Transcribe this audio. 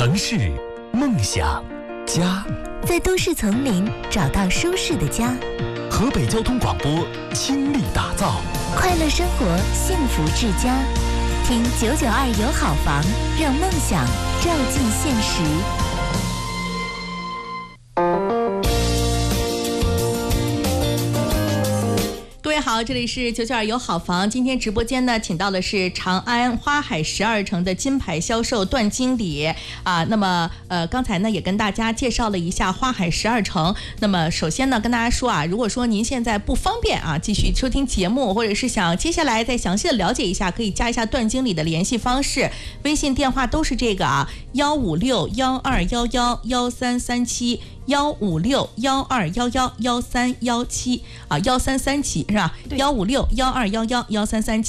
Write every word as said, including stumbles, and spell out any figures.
城市梦想家， 在都市丛林找到舒适的家。 河北交通广播倾力打造快乐生活，幸福至家。听九九二有好房，让梦想照进现实。 各位好，这里是九九二有好房。今天直播间呢，请到的是长安花海十二城的金牌销售段经理啊。那么呃，刚才呢也跟大家介绍了一下花海十二城。那么首先呢，跟大家说啊，如果说您现在不方便啊继续收听节目，或者是想接下来再详细的了解一下，可以加一下段经理的联系方式，微信电话都是这个啊，幺五六幺二幺幺幺三三七。幺五六幺二幺幺幺三幺七啊，幺三三七是吧？幺五六幺二幺幺幺三三七。